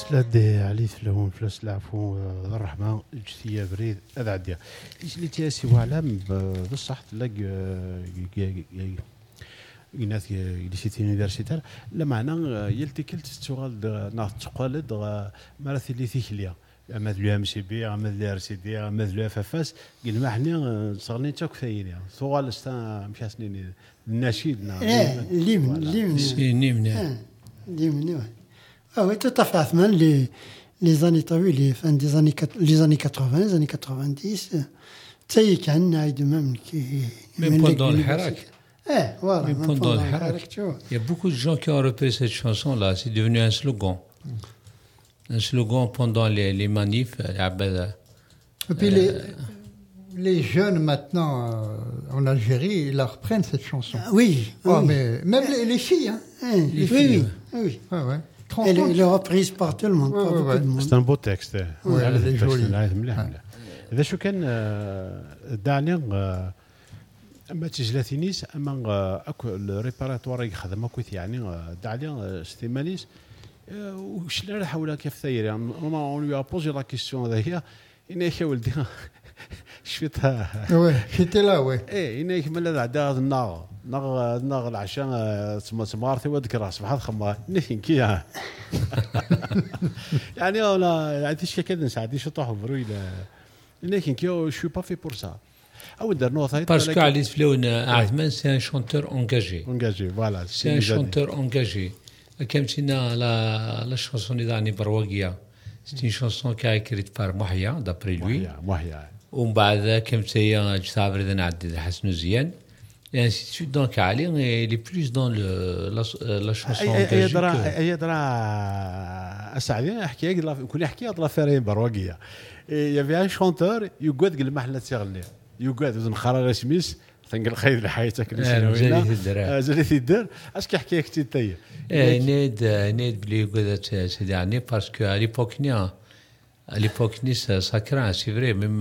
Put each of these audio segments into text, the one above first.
سلاد علي فلون فلوس العفو الرحمه الجثيه بريد هذا عندي اللي تياسي وعلام بصح تلاق يناث ليسيتي يونيفرسيتير لا معنى يلتكلت تشغل ناط تقالد مراثي اللي ثيكليا اماد لو ام سي بي اماد لو ار سي دي اماد لو اف اف اس قال ما حنا صغني تاك فاينيا سوال استا مشى سنين النشيد اللي من oui, tout à fait. Athman, les années, t'as vu, les années 80, les années 90, tu sais, qu'il y en a de même qui... Même pendant le Hirak. Voilà. Même pendant le Hirak. Il y a beaucoup de gens qui ont repris cette chanson-là. C'est devenu un slogan. Un slogan pendant les manifs. Et puis les jeunes maintenant en Algérie, ils la reprennent cette chanson. Oui. Mais même les filles, hein. Les filles. Oui. Ouais. Elle est reprise par tout le monde, pas beaucoup de monde. C'est un beau texte. Elle est jolie. إذا شو كان دعني أما تجلاتينيس أما أكو الريباراتوار يخدم أكو يعني دعني استيمانيس وش لا حول كيف ثير يعني on lui a posé la question هذه إني ولدي شفتها j'étais là إيه إني كمل عدا نغ العشاء سمارتي وذكر صباح خما نحن كيا يعني ولا عادش كذا نساعدي شو طاح برويله لكن كيو شو با في بور سا او در نوثاي parce que Alice Fleon Ahmed c'est un chanteur engagé voilà c'est un chanteur engagé comme la chanson d'Ani Barwagia c'est une chanson qui a écrite par Mahia d'après lui ومن بعد كم تيا جابر ذن عدد حسن زيان et ainsi de suite donc Ali il est plus dans la chanson engagée يدرا اسعدي احكي كل يحكي اطلع فارين برواقيه يبي ان شونتور يقعد قل محله تغني يقعد وزن خرار سميس تنقل خير لحياتك زليت الدار اش كيحكي كثير تي نيد بلي قعدت سيدي يعني باسكو à l'époque Nice ça craint c'est vrai même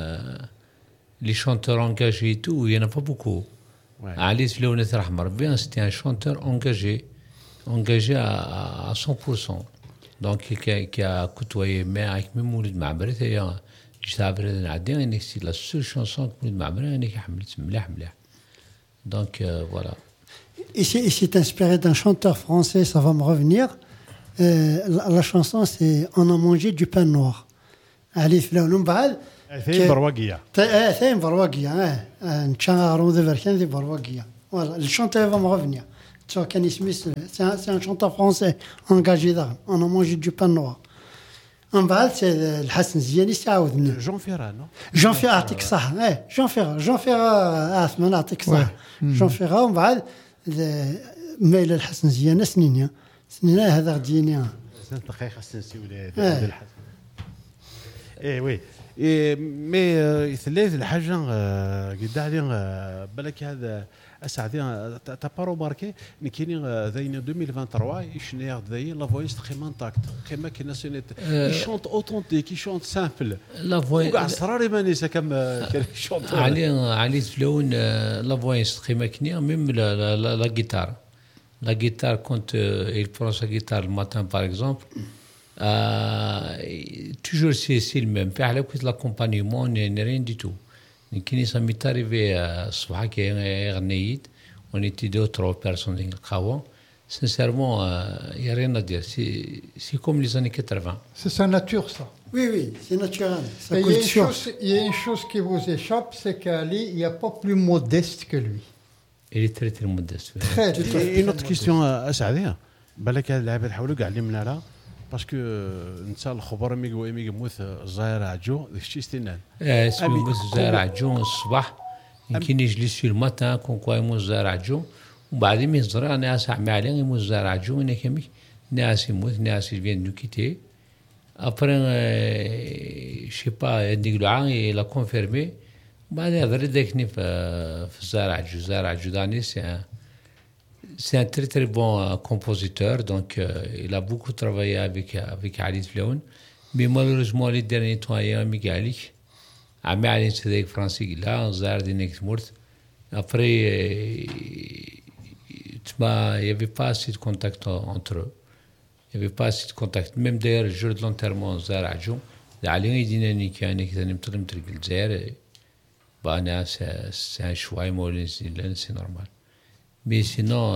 les chanteurs engagés et tout il y en a pas beaucoup Ali Fleon Rahmar bien c'était un chanteur engagé à 100%. Donc qui a côtoyé avec même Moulid Ma'abret et Jabir Nadien c'est la seule chanson que Moulid Ma'abret qui a حملت مليح donc voilà. Et c'est inspiré d'un chanteur français, ça va me revenir. La chanson c'est On a mangé du pain noir. Ali Fleon بعد ثين برواقيه ثين برواقيه نتشارو ذا بركان ذي برواقيه. Voilà, le chanteur va me revenir. Kenny Smith, c'est un chanteur français engagé là. On a mangé du pain noir. En bas, c'est le Hassan Ziani, c'est Aoudne. Jean Ferrat, non? Jean Ferrat, Atik Sah. Jean Ferrat, Asman, Atik Sah. Jean Ferrat, en bas, mais le Hassan Ziani, Snina, هذا ديني. C'est دقيقة سنسي ولا الحسن. إيه وي. مي ثلاث الحاجة قد عليه بالك هذا أسعدين تبارو ماركي نكيني ذين 2023 يشنير ذي لا فويس تقيما تاكت قيمة كنا سنة يشونت أوتونتيك يشونت سامبل لا فويس وعصراري ما نيسا كم يشونت علي فلون لا فويس قيمة كنيا ميم لا guitare la guitare quand il prend sa guitare le matin par exemple toujours c'est le même puis avec l'accompagnement n'est rien du tout. Ça m'est arrivé الصباح كي غنيت on était 2 ou 3 personnes dans le Kawa. Sincèrement il y a rien à dire, c'est comme les années 80. C'est sa nature ça. Oui, c'est naturel. Il y a une chose qui vous échappe, c'est qu'Ali il n'y a pas plus modeste que lui. Il est très très modeste. Très une autre question أسعدية بالك هذا اللاعب حاولوا قاعد علمنا لها باسكو نتا الخبر ميغو يموت الزهير عجو ذاك الشيء استنان اسمه الزهير عجو الصباح يمكن يجلس في الماء كون كوا يموت الزهير عجو وبعدين يزرع انا اسع معلين يموت الزهير عجو انا كمي ناس يموت ناس فين دو كيتي ابري شي با ديغلو لا كونفيرمي بعد هذا ردكني في الزهير عجو داني C'est un très très bon compositeur, donc il a beaucoup travaillé avec Ali Fleon. Mais malheureusement, les derniers temps, il y a un Miguelik. Ami Ali c'est français là, on s'est dit que mort. Après, il n'y avait pas assez de contact entre eux. Il n'y avait pas assez de contact. Même d'ailleurs, le jour de l'enterrement, Zarajon, عليه يدينني كان كذا نمطر الجزائر bah c'est un choix c'est normal mais sinon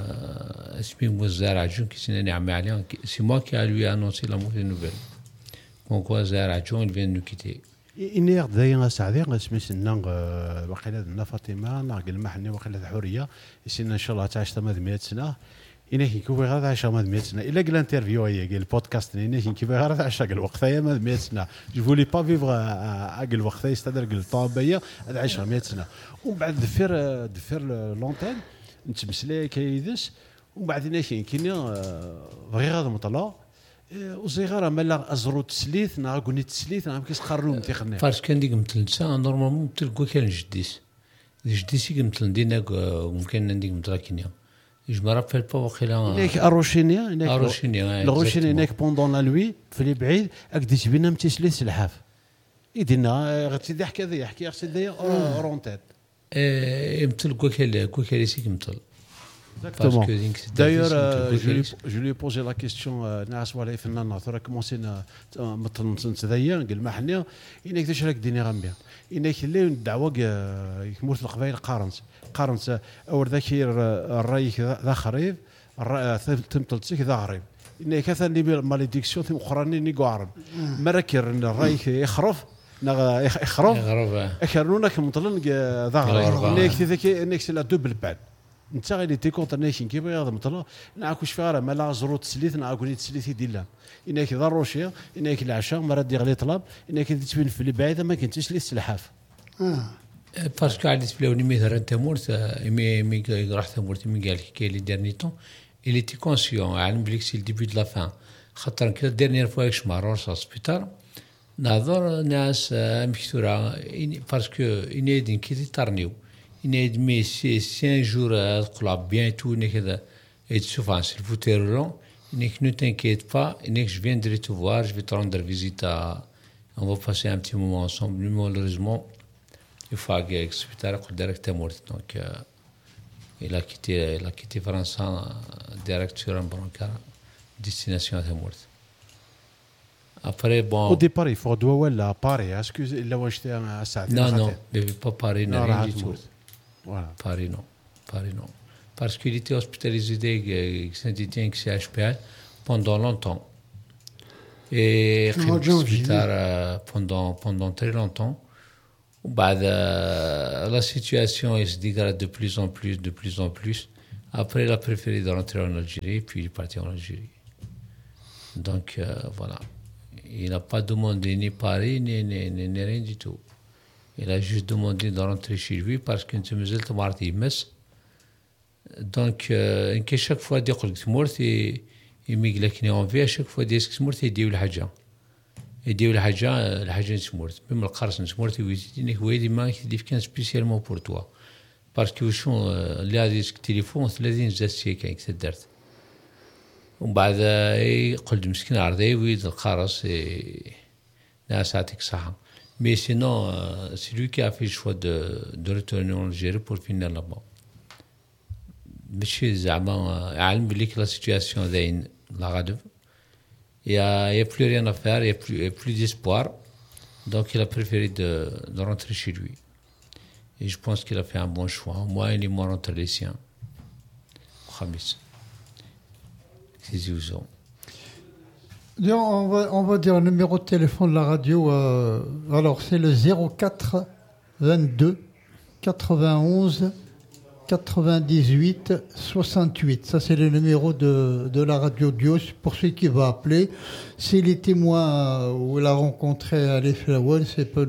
c'est moi qui a lui annoncé la mauvaise nouvelle donc quoi Zarajon il vient de nous quitter إني غدايا سعدي غسميسنا وقيله لنا فاطمه ناقل محني وقيله حوريه يسينا ان شاء الله تعيش 800 سنه إنه كيكوي غير عايشه 800 سنه الا قال انترفيو هي قال البودكاست إنه كيكوي غير عايشه قال الوقت هي 800 سنه جو فولي با فيفغ قال الوقت يستدر قال الطابيه عايشه 100 سنه ومن بعد دفير لونتين نتمسلي كيدس ومن بعد كاين بغي غادي مطلع وصغيره مالا ازرو تسليث ناغوني تسليث نعم كيسقرلو نتيخني فاش كان ديك متلنسا نورمالمون تلقوا كان جديسي كمتلن دينا ممكن نديك متراكينيا جو ما رابيل با وقيلا هناك اروشينيا هناك بوندون لا لوي في اللي بعيد اكديت بينا متسليث سلحاف يدينا غتسيدي يحكي غتسيدي اورونتيت يمتلقوا كاليسي كمتل Exactement. D'ailleurs, je lui ai posé la question ناس ولا فنان ثرا كومونسينا متنتذيا قال ما حنا انك داش راك ديني غامبيا انك اللي الدعوه يموت القبائل قارنت اور ذاكير الراي ذا خريب تمتلتك ذا غريب انك ثاني ماليديكسيون ثم اخراني نيغو عرب مراكر الراي يخرف يخرف اكرنونا كمطلن ذا غريب انك لا دوبل بعد انت غادي تي كونترنيشن كي بغا مثلا نعكوش فيها راه مالا زرو تسليث نعكوني تسليث يدير انك ضروشيه انك العشاء مرات دي غلي طلب انك تبين في اللي بعيده ما كنتش تسليث سلحاف باسكو عاد تبلاوني مثلا انت مورت مي راح تمورت مي قال لك كاين لي ديرني طون il était conscient علم بليك سي الديبي دو لا فان خاطر كذا ديرنيير فوا كش مع في السبيطار نهضر ناس مكثوره باسكو اني دين كي تارنيو mais si un jour bien et tout et souvent c'est le fouterron ne t'inquiète pas je viendrai te voir je vais te rendre visite on va passer un petit moment ensemble mais malheureusement il faut que l'hôpital direct est mort donc il a quitté France direct sur un brancard destination à mort après bon au départ il faut doit ولا Paris est-ce que là où j'étais à Saad non pas Paris non rien du tout. Voilà. Paris non. Parce qu'il était hospitalisé avec Saint-Étienne CHPL pendant longtemps. Et pendant très longtemps. La situation se dégrade de plus en plus. Après, il a préféré de rentrer en Algérie, puis il est parti en Algérie. Donc, voilà. Il n'a pas demandé ni Paris, ni rien du tout. Il a juste demandé de rentrer chez lui parce qu'il se faisait le mardi mess. Donc, chaque fois qu'il dit que mort et Miguel qui est en vie, à chaque fois qu'il dit que mort, il dit le haja. Il dit le haja est mort. Même le qarsan est mort, il dit que il dit spécialement pour toi. Parce que les adresses téléphone, c'est les injections qui sont derrière. ومن بعد يقول مسكين عرضي ويد القارص ناس يعطيك صحة. Mais sinon, c'est lui qui a fait le choix de retourner en Algérie pour finir là-bas. ماشي زعما علم بلي la situation داين لا غادب. Il y a plus rien à faire, il y a plus d'espoir. Donc il a préféré de rentrer chez lui. Et je pense qu'il a fait un bon choix. Moi, il est mort entre les siens. Khamis. C'est usant. On va dire le numéro de téléphone de la radio. Alors, c'est le 04 22 91 98 68. Ça, c'est le numéro de la radio Dios. Pour celui qui va appeler, si les témoins où il a rencontré Alef Laouane,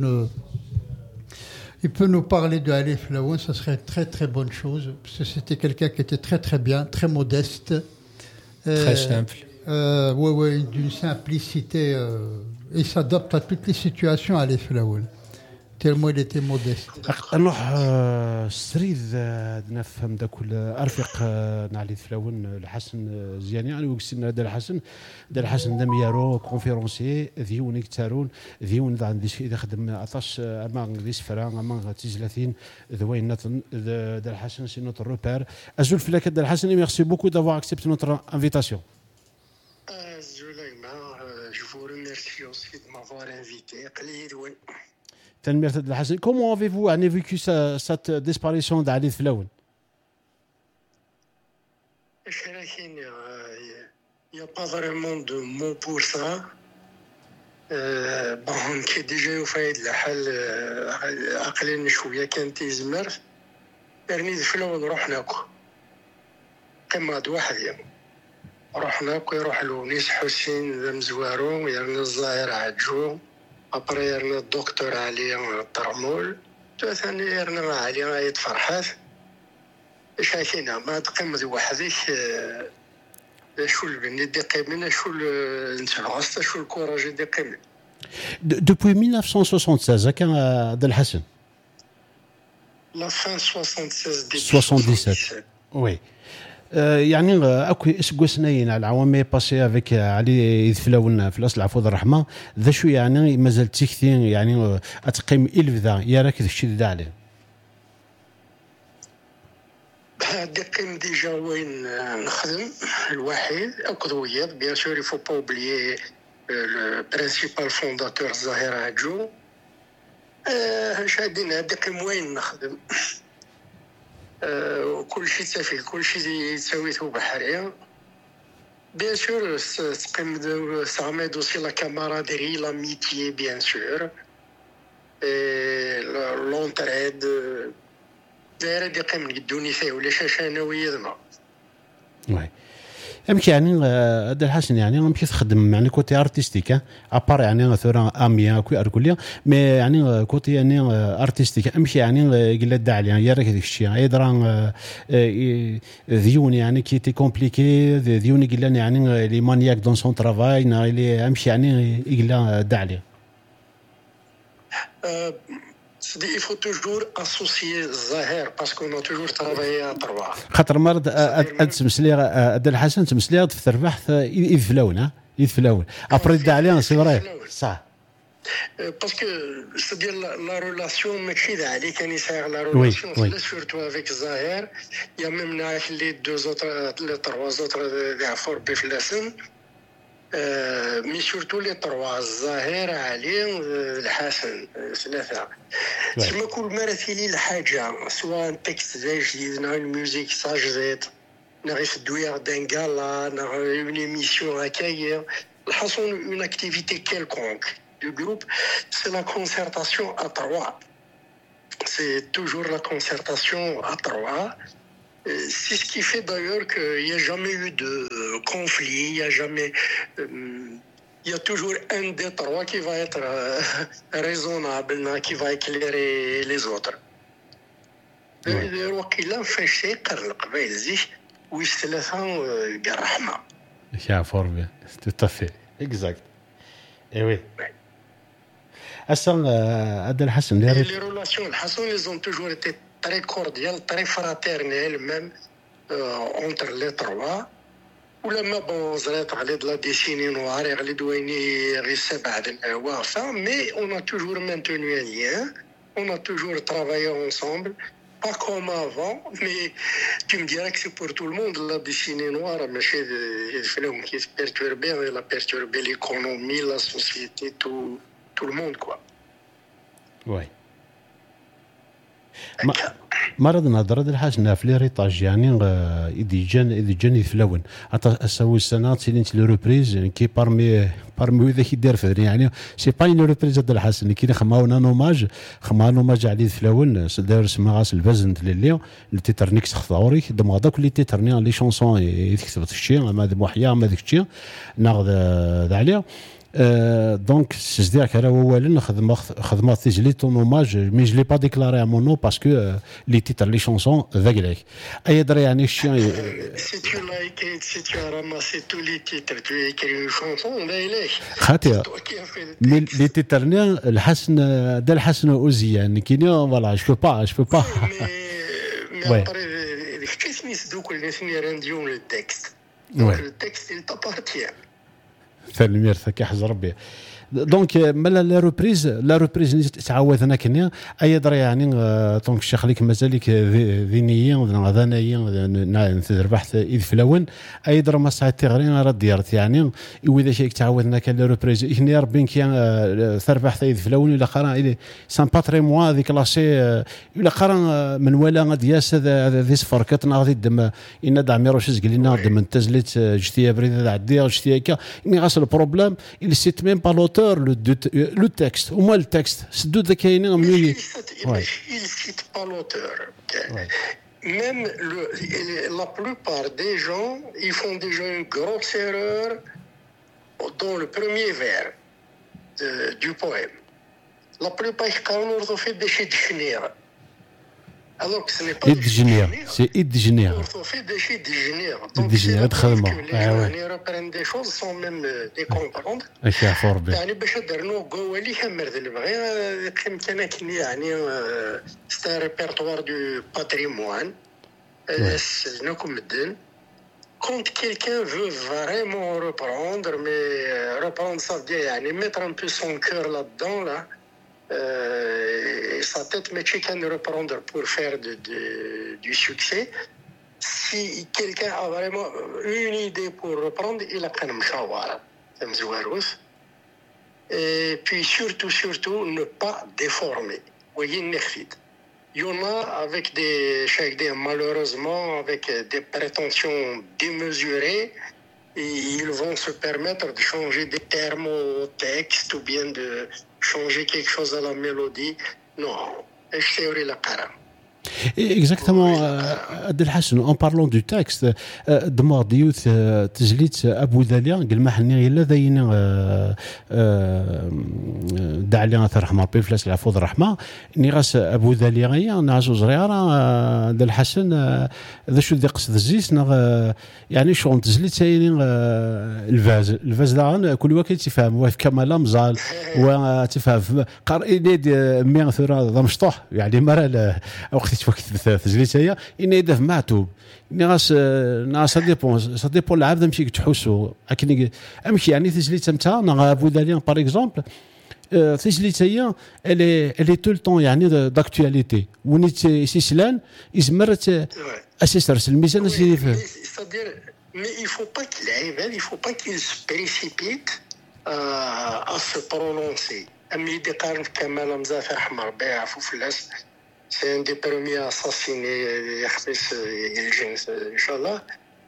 il peut nous parler de Alef Laouane. Ça serait une très très bonne chose. Parce que c'était quelqu'un qui était très très bien, très modeste. Très simple. Oui, d'une simplicité. Il s'adapte à toutes les situations à Alef Laouane. Tellement il était modeste. نروح السريد نفهم دا كل ارفق نعلي فلاون الحسن زيان يعني وكسنا دا الحسن دا ميارو كونفيرونسي ديون يكتارون ديون ذا عندي اذا خدم عطاش اما ديس فرا اما تيزلاتين ذوين دا الحسن سي نوتر روبير ازول فلاك دا الحسن ميرسي بوكو دافوار اكسبت نوتر انفيتاسيون Je vous remercie aussi de m'avoir invité. Comment avez-vous vécu cette disparition d'Ali Flaoun? Il n'y a pas vraiment de mots pour ça. Bon, كي ديجا يفايد الحال عقلين شويه كان تيزمر يعني فلون نروح ناكل كما هاد واحد يعني نروح ناكل يروح لونيس حسين ذا مزوارو يعني الظاهر عجو ابري يعني الدكتور علي الطرمول ثاني يعني علي عيط فرحات شايفينها ما تقيم وحدك شو البني دي قيمنا شو الانتفاع شو الكوراج دي قيمنا. Depuis 1976 كان عبد الحسن. La fin 76 début 77. Oui. يعني اكو اسكو سنين على العوامي باسي افيك علي يدفلاون في الاصل عفو الرحمه ذا شو يعني مازال تكثير يعني اتقيم الفذا يا راك الشيء ذا عليه. دقيم ديجا وين نخدم الوحيد أقضوية بيان سور يفو با اوبليي لو برينسيبال فونداتور زاهر عجو شادين دقيم وين نخدم وكل شيء تافه كل شيء يساويته بحرية بيان سور تقيم سامد aussi la camaraderie l'amitié bien sûr l'entraide دايره دي قيم يدوني فيه ولا شاشانه ويدنا وي امشي يعني هذا الحسن يعني ممكن تخدم يعني كوتي ارتستيك ابار يعني ثورا اميا كوي اركوليا مي يعني كوتي يعني ارتستيك امشي يعني قله داعي يعني يا راك هذاك الشيء ايضا ديون يعني كي تي كومبليكي ديون قلنا يعني لي مانياك دون سون ترافاي اللي امشي يعني قله داعي il faut toujours associer Zahir parce qu'on a toujours travaillé à trois. خاطر مرض تمسلي عبد الحسن تمسلي في الربح يدفلاون يدفلاون ابري دا علينا سي فري صح parce que c'est-à-dire la relation ماشي عليك يعني صاير la relation surtout avec Zahir il y a même les deux autres les trois autres des forts بفلاسن مي سورتو لي طروا الظاهر علي الحسن ثلاثه تما كل مره تيلي الحاجه سواء تكست جديد نهار الميوزيك ساجدت نغي في الدوير دانغالا نغي اون ايميسيون هكايا الحصون اون اكتيفيتي كيلكونك دو جروب سي لا كونسيرتاسيون ا تروا سي توجور لا كونسيرتاسيون ا تروا. C'est ce qui fait d'ailleurs qu'il n'y a jamais eu de conflit, il y a toujours un des trois qui va être raisonnable, qui va éclairer les autres. وكيلا فاش يقرر القبائل زيش ويستلفها الرحمة. يا فوربي تتفق. Exact. Eh oui. أصلا عبد الحسن les relations الحسن ils ont toujours été très cordial, très fraternel même entre les trois. ولما bon زرات على de la décennie noire على دويني غير 7 واقفة mais on a toujours maintenu un lien, on a toujours travaillé ensemble, pas comme avant, mais tu me dirais que c'est pour tout le monde la décennie noire ماشي الفيلم qui perturbait, elle a perturbé l'économie, la société, tout le monde quoi. Ouais. مرض نهضر هذا الحاجه في لي ريطاج يعني اذا جاني يفلاون اسوي السنه تيلينت لو ريبريز كي بارمي ذاك يدير في يعني سي با لو ريبريز هذا الحسن كي خماونا نوماج على يفلاون دار سما غاس البزنت للي التيتر نيكس خضوري دم هذاك اللي تيترني لي شونسون يكتب الشيء ما ذا محيا ما ذاك الشيء ناخذ ذا عليه دونك c'est-à-dire que اولا خدمه تسجيل ton hommage mais je l'ai pas déclaré à mon nom parce que les titres les chansons ذاك اي دري يعني الشيء si tu as ramassé tous les titres tu as écrit une chanson là خاطر les titres الحسن ده الحسن اوزي يعني كينيا فوالا je peux pas mais après كيسميس دوك اللي نديو التكست le texte il t'appartient ثالمير ثك يحز ربي دونك مالا لا ريبريز تعاودنا كنا ايضا يعني دونك الشيخ ليك مازالك ذينيا ذنايا نتربح اذ فلاون ايضا ما ساعه تغرين راه ديرت يعني واذا شيء تعاودنا كان لا ريبريز هنا ربي كان تربح اذ فلاون الى قرا الى سان باتريمون ذيك لاسي الى قرا من ولا دياس ذي صفر كتنا غادي دم ان دعمير واش قلنا دم تزلت جتي بريد عدي جتي هكا مي غاس البروبليم il cite même pas l'auteur le texte au moins le texte c'est deux de كاينين ملي il cite pas l'auteur même la plupart des gens ils font déjà une grosse erreur dans le premier vers du poème la plupart يقارنوا l'orthographe des définir alors que ce n'est pas Idjinir, c'est Idjinir. L'orthographe des Idjinir. Idjinir, très bien. Les reprennent des choses sans même les comprendre. يعني باش درنو قوالي كمرد البغي كان يعني c'est un répertoire du patrimoine. نكم الدين. Quand quelqu'un veut vraiment reprendre, mais reprendre ça veut dire يعني mettre un peu son cœur là-dedans là. Sa tête mais qu'un reprendre pour faire du succès. Si quelqu'un a vraiment une idée pour reprendre, il a quand même chawara. Et puis surtout ne pas déformer. Voyez Nefid. Il y en a avec des malheureusement avec des prétentions démesurées. Et ils vont se permettre de changer des termes au texte ou bien de changer quelque chose à la mélodie. Non, c'est la cara. Exactement, Adel Hassan, en parlant du texte, دماغ ديوث تجليت أبو ذاليا قال ما حني إلا ذاين دعلي ترحمة بيفلاس العفو الرحمة إني غاس أبو ذاليا غيا نعزو زريارة Adel Hassan ذا شو ذي قصد الزيس يعني شو تجليت ساينين الفاز داغن كل وقت تفهم واقف كمالا مزال وتفهم قرئينيد ميغ ثورة ذا مشطوح يعني مرة وقت تجليت هي إني يدف معتوب إني غاس سا ديبون العبد مشي تحوسو لكن أمشي يعني تجليت متاع نا أبو داليان باغ إكزومبل تجليت هي elle est tout le temps يعني d'actualité ونيت سيسلان إزمرت أسيسرس الميزان c'est-à-dire mais il faut pas qu'il se précipite à se prononcer أمي دي قارن كمال مزافر حمر بيع فوفلاس c'est un des premiers assassinés يحبس الجنس إن شاء الله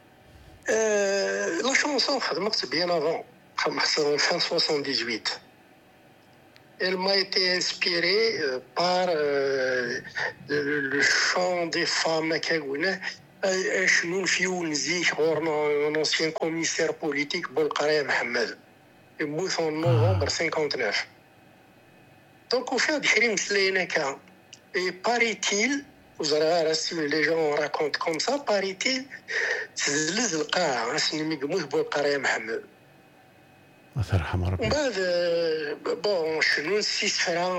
la chanson خدمت bien avant خدمت fin 78 elle m'a été inspirée par le chant des femmes كاغونا شنو نفيو نزيك غورنا un ancien commissaire politique بولقرايا محمد يموت en novembre 59 donc au fait دحري مسلينا كا et paraît-il vous allez les gens racontent comme ça paraît-il تزلز القاعة سنمي قموث بولقرايا محمد الله يرحمه ربي بعد بون شنو نسيت فرا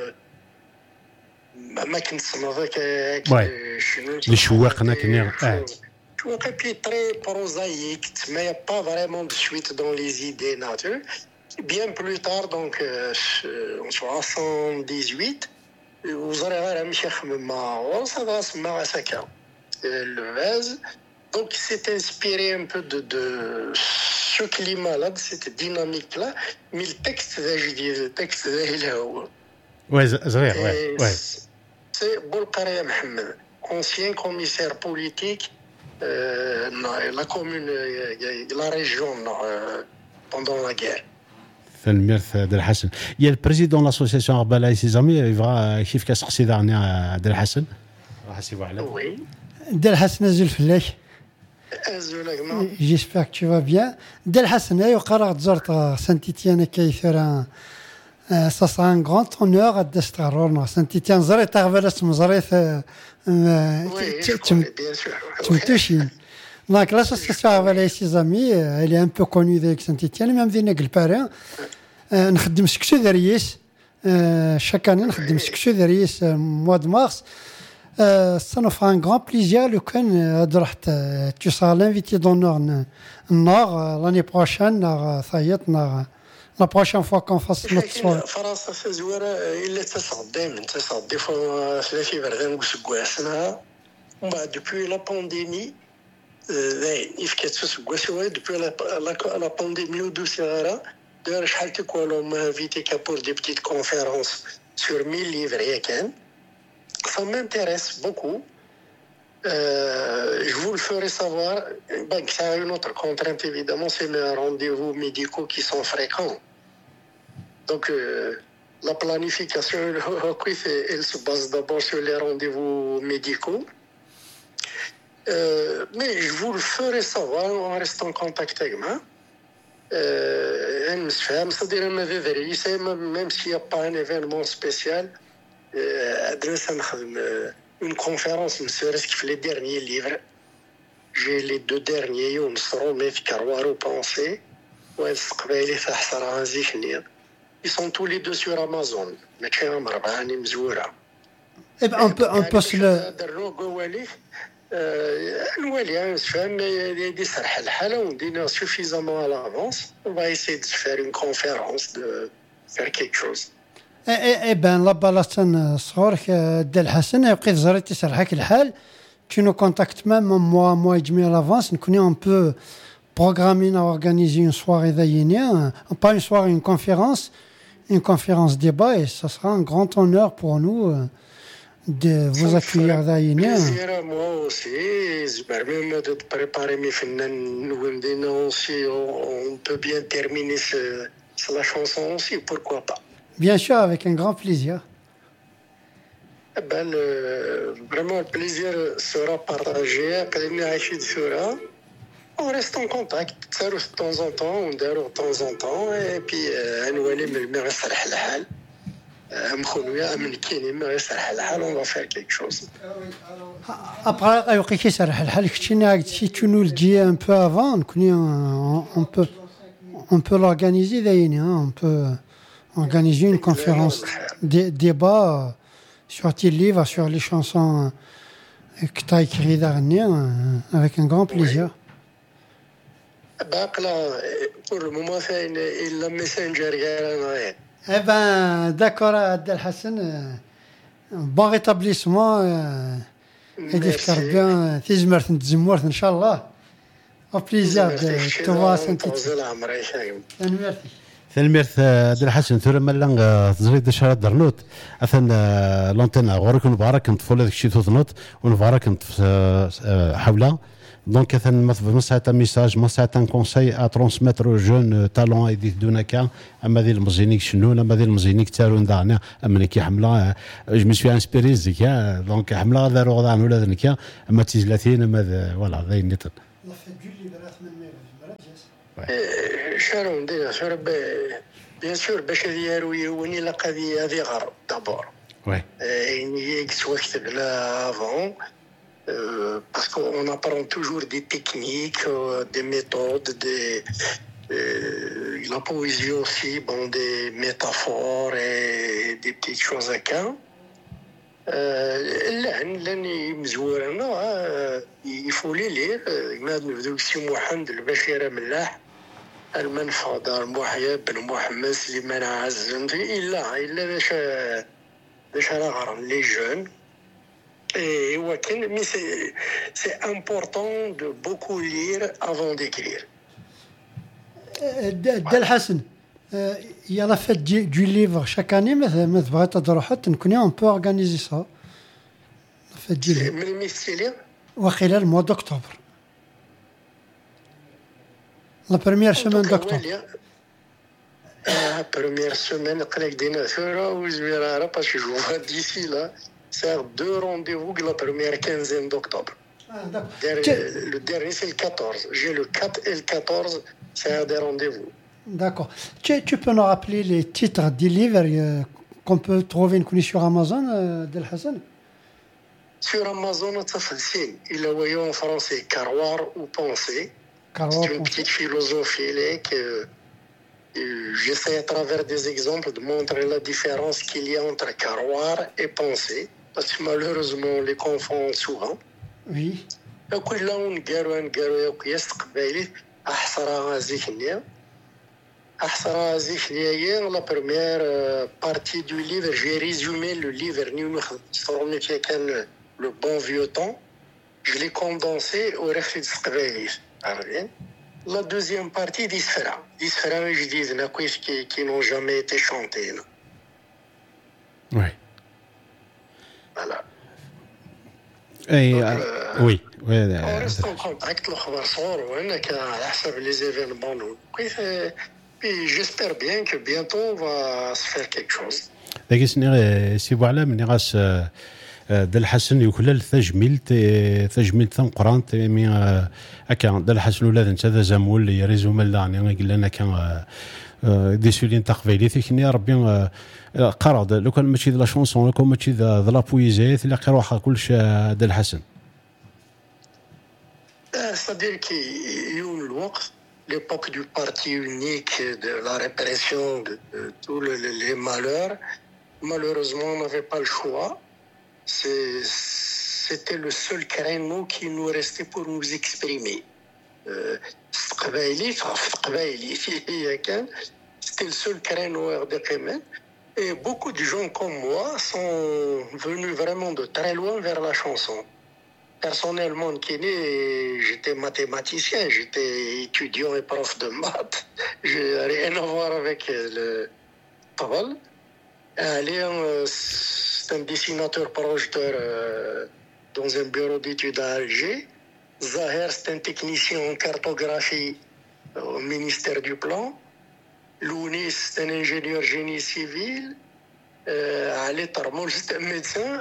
ما كنت سمعك شنو اللي شواقنا كنا شواق بي تري بروزايك ما با فريمون دو سويت دون لي زيدي ناتور bien plus tard donc en 78 وزارة غير مشي خمم مع ça va se مع سكا le vase donc il s'est inspiré un peu de ce climat-là, de cette dynamique-là, mais le texte, il est où? Ouais. C'est Boulqaraïa Mohamed, ancien commissaire politique la commune, la région pendant la guerre. الميرث عبد الحسن يا البريزيدون لاسوسياسيون عبالاي سي زامي يبغى كيف كاسقسي داغني عبد الحسن راح يسيبوا على وي عبد الحسن نزل فلاش J'espère que tu vas bien. Del Hassan, Saint-Étienne كيثير ça sera un grand honneur à Destrarorno. Saint-Étienne زريت أغفلت مزريت تمتوشين. Donc l'association avec ses amis, elle est un peu connue avec Saint-Étienne, même في نقل بارين. نخدم سكسو دريس chaque année نخدم سكسو دريس mois de mars. Ça nous fera un grand plaisir le tu seras l'invité d'honneur nord l'année prochaine Sayet la prochaine fois qu'on fasse notre soirée. فرنسا زويره الا تصعد فوا ثلاثي بردان وسكواسنا ومن بعد دوبوي لا بانديمي depuis la pandémie de Sahara, d'ailleurs, je sais qu'on m'a invité pour des petites conférences sur 1000 livres. Ça m'intéresse beaucoup. Je vous le ferai savoir. Ça a une autre contrainte, évidemment, c'est les rendez-vous médicaux qui sont fréquents. Donc, la planification, elle se base d'abord sur les rendez-vous médicaux. Mais je vous le ferai savoir, on reste en contact avec moi. C'est-à-dire même s'il n'y a pas un événement spécial, une conférence, ne serait-ce que les derniers livres. J'ai les 2 derniers, on seront mes Karouar ou Pensée, ils sont tous les 2 sur Amazon. On peut se le... suffisamment à l'avance. On va essayer de faire une conférence, de faire quelque chose. لابا صغورك ديال الحسن يبقى زريت يسرحك الحال tu nous contactes même moi et demi à l'avance on peut programmer organiser une soirée d'Aïnia, pas une soirée, une conférence débat et ça sera un grand honneur pour nous de vous accueillir d'Aïnia. Moi aussi, même de préparer mes fenêtres aussi, on peut bien terminer la chanson aussi, pourquoi pas. Bien sûr, avec un grand plaisir. Vraiment, le plaisir sera partagé. On reste en contact, de temps en temps, on déroule de temps en temps, et puis on va faire quelque chose. Après, si tu nous le dis un peu avant, on peut l'organiser, on peut organiser une conférence, débat sur tes livres, sur les chansons que tu as écrites dernière, avec un grand plaisir. Pour le moment, c'est le messenger. D'accord, Abdel Hassan. Bon rétablissement. يديك ربي تجمر نتزمر ان شاء الله. Au plaisir de te voir ثلميرث عبد الحسن ثورة ملان تزريد شهر درنوت أثن لونتنا غورك نبارك نطفو لك شي توثنوت ونبارك حوله دونك أثن مساعة ميساج مساعة كونساي à transmettre aux jeunes talents et دونك أما ذي المزينيك شنو أما ذي المزينيك تارون دعنا أما نكي حملة je me suis inspiré زكيا دونك حملة ذا روغ دعنا ولا ذنكيا أما تيزلاتين أما ولا ذي نتن شارون دينا شارب بيان سور باش يوني لا قضيه هذه غرب دابور يعني سوا كتبنا افون parce qu'on apprend toujours des techniques, des méthodes, la poésie aussi, des métaphores et des petites choses à cas. لاني مزورنا يفولي لي ما نبداو سي محمد البشير ملاح المنفى دار محيا بن محمد سليمان عزم الا باش راه غرام لي جون et mais c'est important de beaucoup lire avant d'écrire. Del Hassan, il y a la fête du livre chaque année, mais on peut organiser ça. La fête du livre. Le mois d'octobre. La première semaine d'octobre. La première semaine, parce que je vois d'ici là, c'est 2 rendez-vous la première quinzaine d'octobre. Le dernier, c'est le 14. J'ai le 4 et le 14, c'est des rendez-vous. D'accord. Tu peux nous rappeler les titres des livres qu'on peut trouver sur Amazon, Del Hassan? Sur Amazon, il est en français, Karouar ou Pensée. C'est une petite philosophie que j'essaie à travers des exemples de montrer la différence qu'il y a entre Karouar et Pensée. Parce que malheureusement, on les confond souvent. Oui. أحسن زيك ديالي لا بريمير بارتي دو ليفر جي ريزومي لو ليفر نيو خصروني كان لو بون فيو طون je l'ai condensé ورفت قبايل عارفين. La deuxième partie d'Isfera جديدنا كيف qui n'ont jamais été chantés. Oui. Voilà. Et oui. On reste en contact الخبر صغار وانك على حسب les événements كيف. Et j'espère bien que bientôt on va se faire quelque chose. لكن سي بوعلا من غاس دل حسن يكلل تجميل ثم قران مي هكا دل حسن ولاد انت ذا زمول يريزو مال يعني قال لنا كان دي سولين تقبيلي ثكني ربي قرض لو كان ماشي لا شونسون لو كان ماشي ذا لا بويزي لا قروحه كلش دل حسن c'est-à-dire يوم الوقت l'époque du parti unique de la répression de tous les malheurs malheureusement on n'avait pas le choix. C'était le seul créneau qui nous restait pour nous exprimer. C'était le seul créneau RDPM. Et beaucoup de gens comme moi sont venus vraiment de très loin vers la chanson. Personnellement, j'étais mathématicien, j'étais étudiant et prof de maths. Je n'ai rien à voir avec le tabal. C'est un dessinateur projeteur dans un bureau d'études à Alger. Zahir, c'est un technicien en cartographie au ministère du Plan. Lounis, c'est un ingénieur génie civil. Ali Tarmoul, c'est un médecin.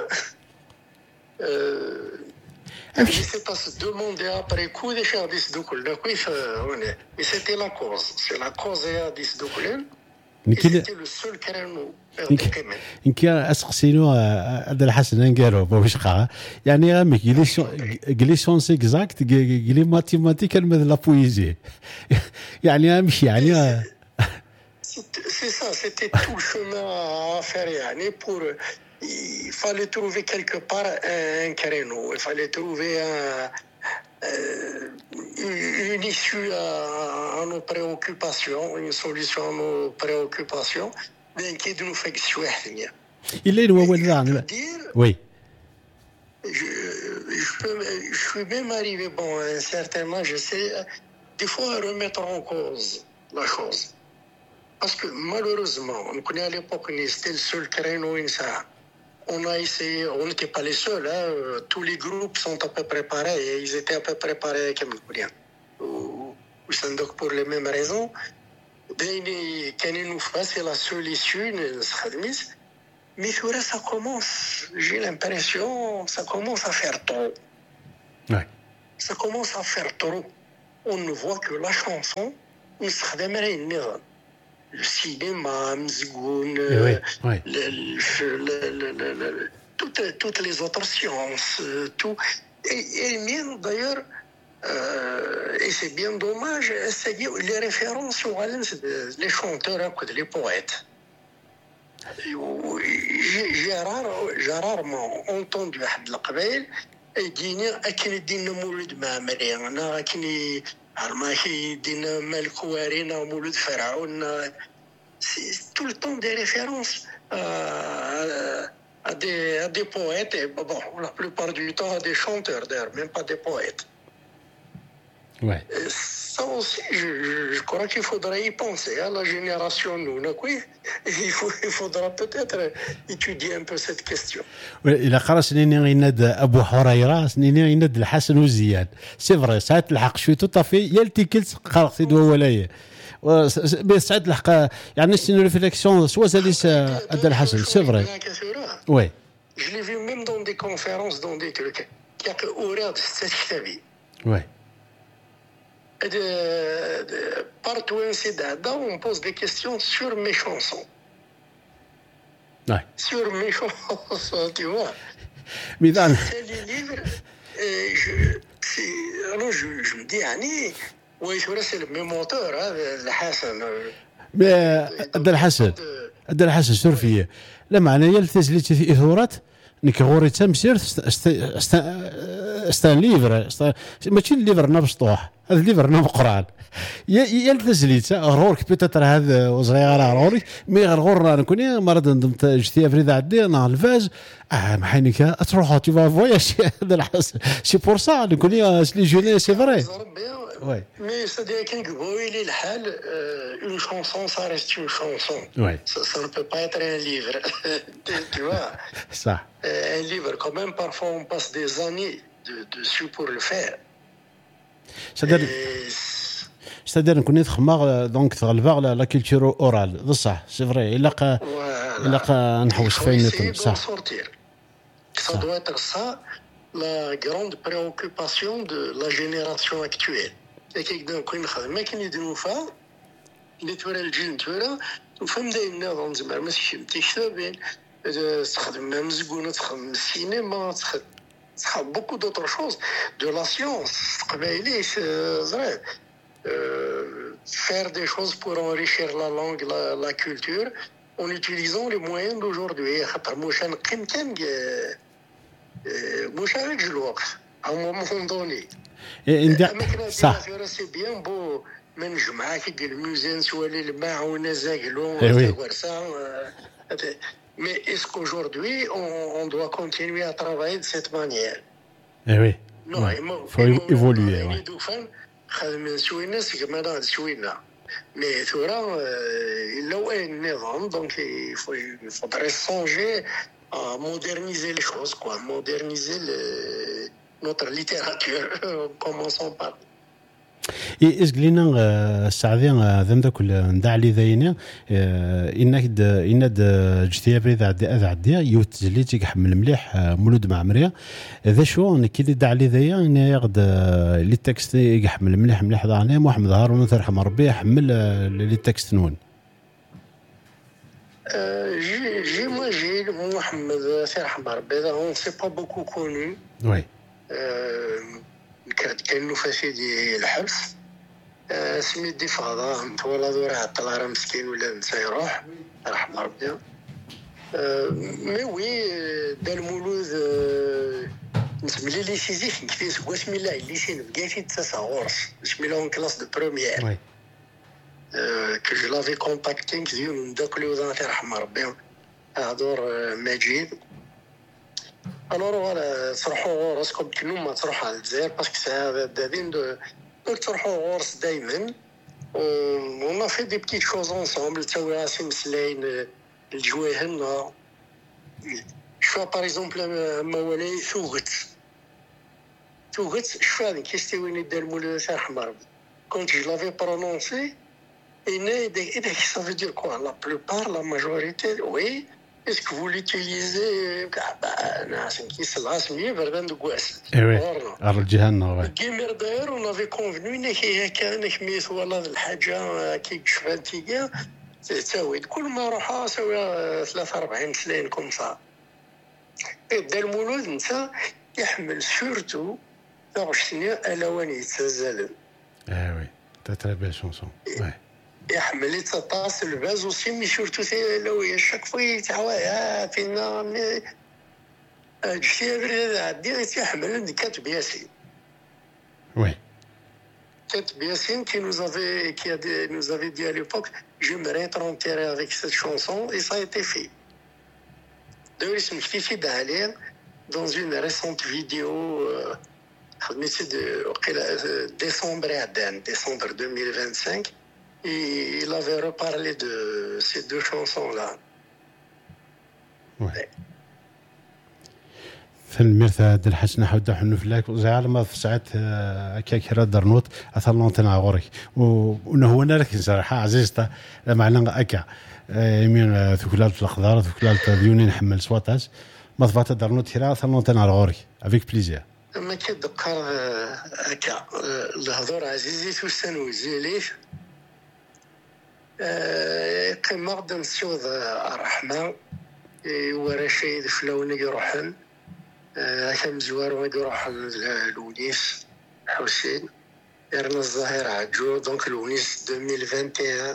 Il s'est pas se demander après coup de faire des doubles. Et c'était la cause. C'est la cause des doubles. C'était le seul créneau. إن كان أسقسينو هذا الحسن نقارو باش قا يعني غامك قلي سونس إكزاكت قلي ماتيماتيك مثل لا بويزي يعني أمشي يعني c'est ça c'était tout le chemin à faire يعني pour il fallait trouver quelque part un créneau il fallait trouver une issue à nos préoccupations une solution à nos préoccupations. Il est loin. Oui. Je suis même arrivé, bon, certainement, je sais, des fois remettre en cause la chose. Parce que malheureusement, on connaît à l'époque, c'était le seul créneau, on a essayé, on n'était pas les seuls, hein, tous les groupes sont à peu près pareils, et ils étaient à peu près pareils comme le pour les mêmes raisons. C'est la seule issue, mais ça commence, j'ai l'impression, ça commence à faire trop. Ouais. Ça commence à faire trop. On ne voit que la chanson, le cinéma, toutes les autres sciences, tout. Et même d'ailleurs, et c'est bien dommage, les références sont les chanteurs, les poètes. J'ai rarement entendu واحد القبائل يديني أكن يدينا مولد معمري أنا أكني عرماكي يدينا ملك وارينا مولد فرعون tout le temps des références à des poètes et bon la plupart du temps à des chanteurs d'ailleurs même pas des poètes. Ouais. Ça aussi, je crois qu'il faudra y penser à la génération nous. Il faudra peut-être étudier un peu cette question. إلى قرأ سنين يند أبو حريرة سنين يند الحسن والزياد سفر ساعات الحق شوي تطفي يلتي كل قرأ سيد وولاية ساعات الحق يعني سنين ريفليكسيون سوا ساليس أدى الحسن سفر. Oui. Je l'ai vu même dans des conférences dans des trucs. Il y a que أوراد ستة Ouais. Partout on pose des questions sur mes chansons. Ouais. Sur mes chansons, tu vois. Mais dans les livres, alors je me dis, Annie, oui, c'est le même auteur, le Hassan. Mais عبد الحسن سورفيه لما انا يلتز لي إثورات نك غوري تمسير ستان ليفر ماشي الليفر نبسطوح هذا الليفر نقران يا التزليت غرورك بيتر هذا صغيره غرورك مي غرور نكوني مرض ندمت جتي فريده عدي انا الفاز محينك تروح tu vas voyager هذا الحس سي بور سا نكوني سلي جوني سي فري Ouais. Mais c'est-à-dire qu'un il est le hal, une chanson, ça reste une chanson. Ouais. Ça ne peut pas être un livre. Tu vois. Ça. Un livre, quand même, parfois, on passe des années dessus pour le faire. C'est-à-dire نكون تخمر دونك تغلبها لا كولتور اورال بصح سي فري الا نحوس فين صح. Ça doit être ça la grande préoccupation de la génération actuelle. Et كيقدروا نكون خدمه كاين يديروا فيها اللي تورا الجيل تورا وفهم داير النظام زعما ماشي كتابين تخدم مزقونه تخدم السينما تخدم beaucoup d'autres choses de la science قبايلي زعما faire des choses pour enrichir la langue la culture en utilisant les moyens d'aujourd'hui خاطر واش نقيم كان واش غير الوقت à un moment donné صح سي بيان بو من جمعه كي الميوزين سوالي الماعونه زاكلو ورسا mais est-ce qu'aujourd'hui on doit continuer à travailler de cette manière oui non il faut évoluer خدمين سوينا كما سوينا mais ثورا لو ان نظام donc il faudrait songer à moderniser les choses quoi moderniser notre littérature commençons par إيش قلنا السعدين ذم ذاك ندع لي ذينا إنك جتيابي ذا عديا يوتزلي تيحمل مليح مولود معمريا ذا شو أنا كي دع لي ذيا إنه ياخد لي تكست يحمل مليح ضعني محمد هارون ترحم ربي يحمل لي تكست نون j'imagine Mohamed ترحم ربي on c'est pas beaucoup connu oui كان نفاسي ديال الحبس سميت دي فضاء ولا دور عطل راه مسكين ولا نسى يروح رحم ربي مي وي دا المولود نسمي لي سيزيف كيفاش سمي الله الليسين بقيتي تسع غورس سمي لهم كلاس دو بروميير que je l'avais contacté كديو من داك الوضع ترحم ربي هادور مجيد alors voilà تروحوا غورس كم كنو ما تروح على الجزائر باسكو ساعه دادين تروحوا غورس دائما on a fait des petites choses ensemble تسوي راسي مسلاين الجواهن شو par exemple موالي ثوغت شو هذا كيستويني دار مولاي ترحم ربي quand je l'avais prononcé et ça veut dire quoi la plupart la majorité oui est-ce que vous l'utilisez ناس كيس العاصمية بردان دقواس الجهنم كيمير داير on avait convenu إنك كان خميس ولا الحاجة كي شفانتيكا تساوي كل ما روحها سوي 43 سنين كم صار دا المولود نتا يحمل سورتو 20 ألواني يتسلل oui très belle chanson يحمل يتصاص الباز وسيمي شورتو لو يشك في تعوايا فينا جشي هذا عدي يحمل كاتب ياسين oui كاتب ياسين qui nous avait dit à l'époque j'aimerais être enterré avec cette chanson et ça a été fait d'ailleurs اسم كيفي دالين dans une récente vidéo خدمتي décembre 2025 et il avait reparlé de ces deux chansons-là. Ouais. فيلم مرثاد الحسن حودا حنو فلاك وزعل ما في ساعات كاكرا درنوت اثلون تناغوري ونهو انا لك صراحه عزيزتا معنا اكا يمين ثكلات الخضار ثكلات ديوني نحمل سواتاس ما ضبط درنوت هنا اثلون تناغوري افيك بليزير ما كيتذكر اكا الهضور عزيزي توسنوزي ليش قيمة غدا نسيوض الرحمة ورشيد فلوني يروحن كم زوار وما يروح لونيس حسين يرنا الظاهر عجو دونك لونيس 2021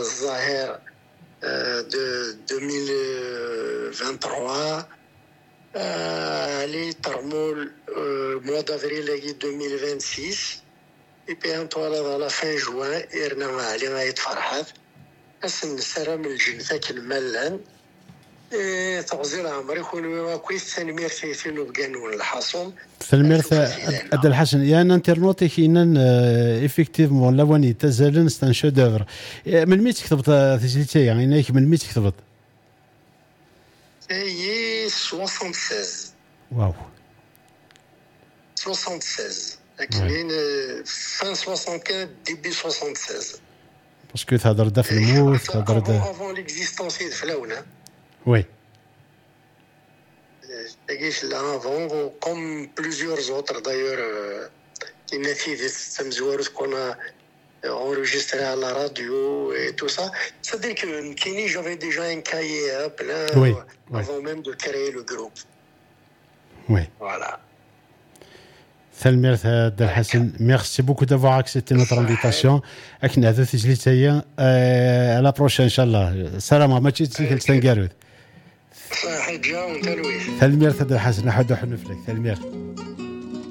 الظاهر 2023 Les Tarmoul, mois d'avril 2026. Et puis, à la fin juin, il y a un farhat. أسن سرام الجنفاك الملان تغزير عمري يكون كويس تنمير ثيثين وبقانون الحصون تنمير أد الحسن يعني انترنوتي كينان إفكتيفمون لواني تزالن ستان شودوفر من ميت كتبت تسجيلتي يعني من ميت كتبت هي 76 واو 76 لكن فان 75 ديبي 76 باسكو تهضر دا في الموت تهضر دا avant l'existence de Flaouna. Oui. Là avant, comme plusieurs autres d'ailleurs, qu'on a enregistré à la radio et tout ça. C'est-à-dire que Kini, j'avais déjà un cahier plein avant même de créer le groupe. Oui. Voilà. Thelmir Abdel Hassan, merci beaucoup d'avoir accepté notre invitation. À la prochaine, Inch'Allah. Salam, ma petite fille, Thelmir Abdel Hassan,